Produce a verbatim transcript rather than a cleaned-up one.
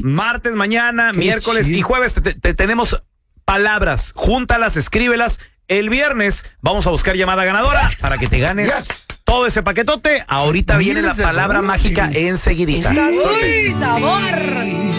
martes, mañana, Qué miércoles chido. y jueves te, te, tenemos palabras. Júntalas, escríbelas. El viernes vamos a buscar llamada ganadora para que te ganes yes. todo ese paquetote. Ahorita viene la palabra mágica enseguidita. ¡Uy, sabor!